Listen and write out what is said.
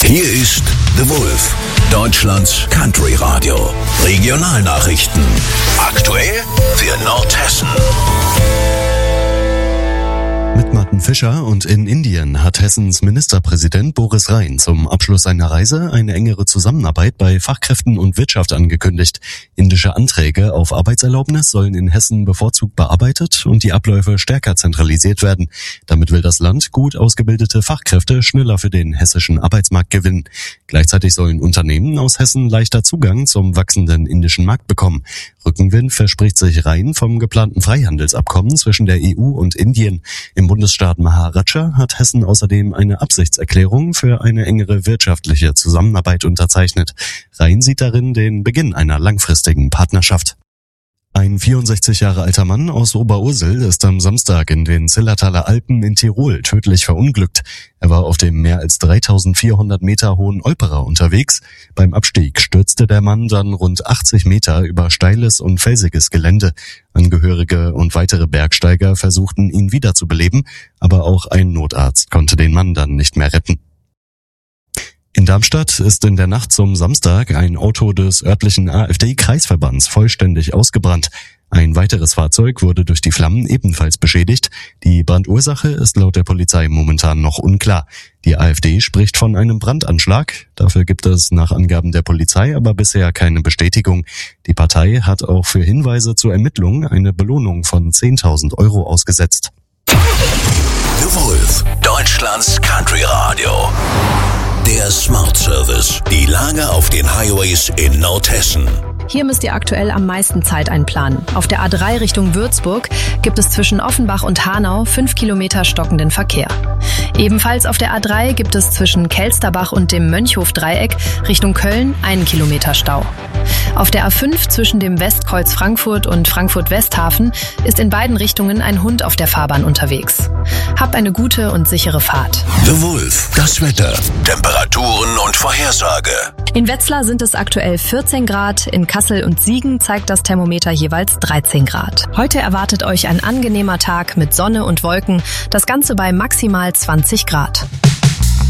Hier ist The Wolf, Deutschlands Country Radio. Regionalnachrichten. Aktuell für Nordhessen. Mit Martin Fischer und in Indien hat Hessens Ministerpräsident Boris Rhein zum Abschluss seiner Reise eine engere Zusammenarbeit bei Fachkräften und Wirtschaft angekündigt. Indische Anträge auf Arbeitserlaubnis sollen in Hessen bevorzugt bearbeitet und die Abläufe stärker zentralisiert werden. Damit will das Land gut ausgebildete Fachkräfte schneller für den hessischen Arbeitsmarkt gewinnen. Gleichzeitig sollen Unternehmen aus Hessen leichter Zugang zum wachsenden indischen Markt bekommen. Rückenwind verspricht sich Rhein vom geplanten Freihandelsabkommen zwischen der EU und Indien. Im Bundesstaat Maharashtra hat Hessen außerdem eine Absichtserklärung für eine engere wirtschaftliche Zusammenarbeit unterzeichnet. Rhein sieht darin den Beginn einer langfristigen Partnerschaft. Ein 64 Jahre alter Mann aus Oberursel ist am Samstag in den Zillertaler Alpen in Tirol tödlich verunglückt. Er war auf dem mehr als 3400 Meter hohen Olperer unterwegs. Beim Abstieg stürzte der Mann dann rund 80 Meter über steiles und felsiges Gelände. Angehörige und weitere Bergsteiger versuchten, ihn wiederzubeleben, aber auch ein Notarzt konnte den Mann dann nicht mehr retten. In Darmstadt ist in der Nacht zum Samstag ein Auto des örtlichen AfD-Kreisverbands vollständig ausgebrannt. Ein weiteres Fahrzeug wurde durch die Flammen ebenfalls beschädigt. Die Brandursache ist laut der Polizei momentan noch unklar. Die AfD spricht von einem Brandanschlag. Dafür gibt es nach Angaben der Polizei aber bisher keine Bestätigung. Die Partei hat auch für Hinweise zur Ermittlung eine Belohnung von 10.000 € ausgesetzt. The Wolf, Deutschlands Country Radio. Der Smart Service. Die Lage auf den Highways in Nordhessen. Hier müsst ihr aktuell am meisten Zeit einplanen. Auf der A3 Richtung Würzburg gibt es zwischen Offenbach und Hanau 5 Kilometer stockenden Verkehr. Ebenfalls auf der A3 gibt es zwischen Kelsterbach und dem Mönchhof-Dreieck Richtung Köln 1 Kilometer Stau. Auf der A5 zwischen dem Westkreuz Frankfurt und Frankfurt-Westhafen ist in beiden Richtungen ein Hund auf der Fahrbahn unterwegs. Habt eine gute und sichere Fahrt. The Wolf, das Wetter, Temperaturen und Vorhersage. In Wetzlar sind es aktuell 14 Grad, in Kassel und Siegen zeigt das Thermometer jeweils 13 Grad. Heute erwartet euch ein angenehmer Tag mit Sonne und Wolken, das Ganze bei maximal 20 Grad.